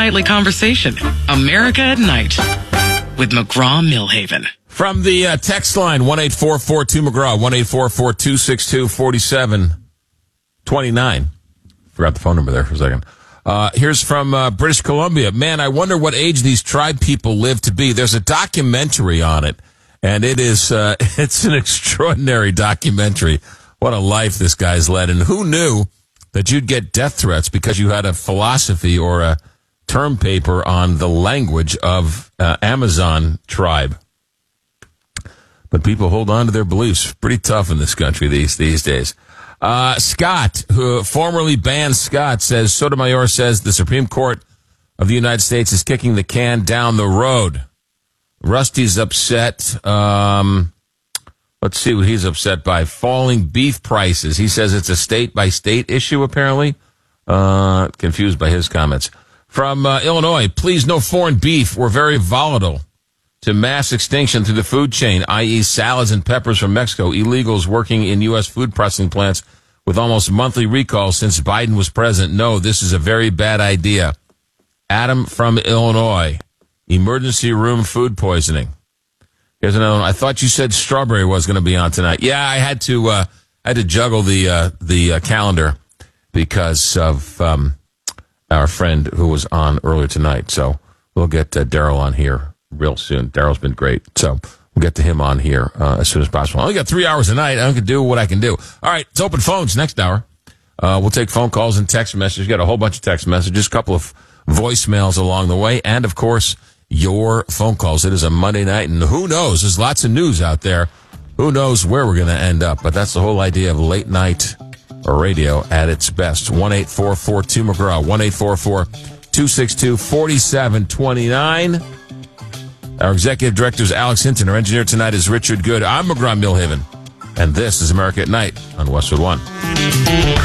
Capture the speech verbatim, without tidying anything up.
nightly conversation. America at Night with McGraw-Milhaven. From the uh, text line, one eight four four two McGraw, one eight four four two six two four seven two nine. Forgot the phone number there for a second. Uh, here's from uh, British Columbia. Man, I wonder what age these tribe people live to be. There's a documentary on it, and it is uh, it's an extraordinary documentary. What a life this guy's led, and who knew that you'd get death threats because you had a philosophy or a term paper on the language of uh, Amazon tribe. But people hold on to their beliefs. Pretty tough in this country these these days. Uh, Scott, who formerly banned Scott, says, Sotomayor says the Supreme Court of the United States is kicking the can down the road. Rusty's upset. Um, let's see what he's upset by. Falling beef prices. He says it's a state-by-state issue, apparently. Uh, confused by his comments. From uh, Illinois, please, no foreign beef. We're very volatile to mass extinction through the food chain, that is salads and peppers from Mexico, illegals working in U S food processing plants with almost monthly recalls since Biden was president. No, this is a very bad idea. Adam from Illinois, emergency room food poisoning. Here's another one. I thought you said Strawberry was going to be on tonight. Yeah, I had to uh, I had to juggle the uh, the uh, calendar because of um, our friend who was on earlier tonight. So we'll get uh, Daryl on here real soon. Daryl's been great. So we'll get to him on here uh, as soon as possible. I only got three hours a night. I can do what I can do. All right, it's open phones next hour. Uh, we'll take phone calls and text messages. Got a whole bunch of text messages, a couple of voicemails along the way, and, of course, your phone calls. It is a Monday night, and who knows? There's lots of news out there. Who knows where we're going to end up? But that's the whole idea of late night radio at its best. one eight four four two McGraw, one eight four four two six two four seven two nine. Our executive director is Alex Hinton. Our engineer tonight is Richard Good. I'm McGraw-Milhaven, and this is America at Night on Westwood One.